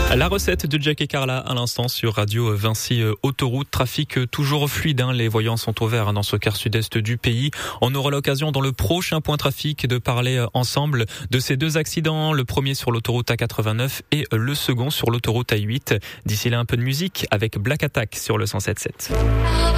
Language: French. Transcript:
La recette de Jack et Carla à l'instant sur Radio Vinci Autoroute. Trafic toujours fluide, les voyants sont au vert dans ce quart sud-est du pays. On aura l'occasion dans le prochain point trafic de parler ensemble de ces deux accidents. Le premier sur l'autoroute A89 et le second sur l'autoroute A8. D'ici là, un peu de musique avec Black Attack sur le 107.7.